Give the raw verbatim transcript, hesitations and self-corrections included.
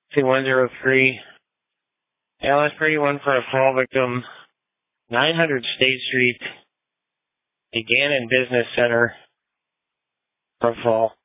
two one zero three. Alice Brady, one for a fall victim, nine hundred State Street, the Gannon Business Center, for fall.